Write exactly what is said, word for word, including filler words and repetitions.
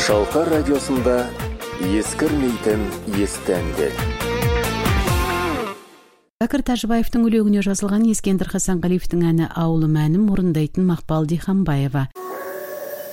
Шалқар радиосында ескірмейтін есті әндер. Бәкір Тәжібаевтың өлегіне жазылған Ескендір Хасанғалиевтің әні «Ауылым» әнін орындайтын Мақпал Диханбаева.